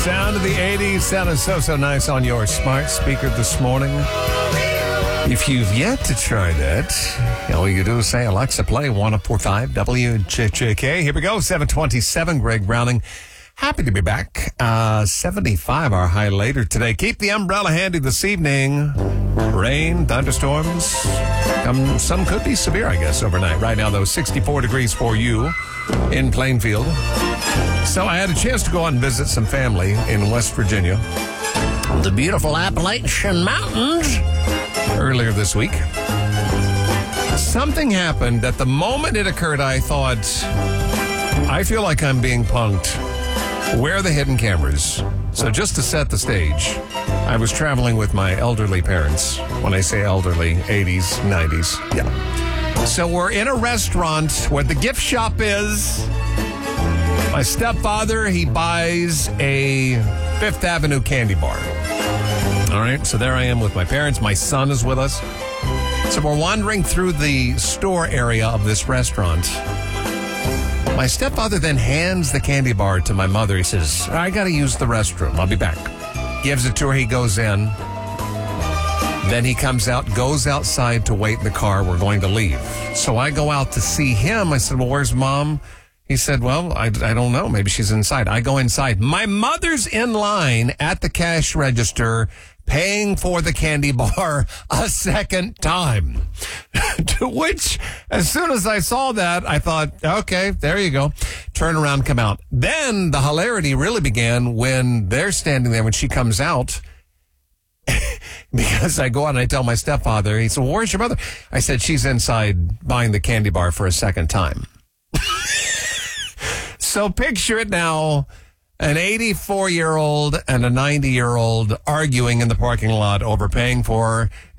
Sound of the 80s sounded so nice on your smart speaker this morning. If you've yet to try that, all you do is say, Alexa, play 104.5 WJJK. Here we go, 727, Greg Browning. Happy to be back. 75 our high later today. Keep the umbrella handy this evening. Rain, thunderstorms. Some could be severe, I guess, overnight. Right now, though, 64 degrees for you in Plainfield. So I had a chance to go out and visit some family in West Virginia. The beautiful Appalachian Mountains. Earlier this week. Something happened. At the moment it occurred, I thought, I feel like I'm being punked. Where are the hidden cameras? So just to set the stage, I was traveling with my elderly parents. When I say elderly, 80s, 90s. Yeah. So we're in a restaurant where the gift shop is. My stepfather, he buys a Fifth Avenue candy bar. All right, so there I am with my parents. My son is with us. So we're wandering through the store area of this restaurant. My stepfather then hands the candy bar to my mother. He says, I got to use the restroom. I'll be back. Gives it to her. He goes in. Then he comes out, goes outside to wait in the car. We're going to leave. So I go out to see him. I said, well, where's Mom? He said, well, I don't know. Maybe she's inside. I go inside. My mother's in line at the cash register paying for the candy bar a second time. To which, as soon as I saw that, I thought, okay, there you go. Turn around, come out. Then the hilarity really began when they're standing there when she comes out. Because I go out and I tell my stepfather, he said, well, where's your mother? I said, she's inside buying the candy bar for a second time. So picture it now, an 84-year-old and a 90-year-old arguing in the parking lot over paying for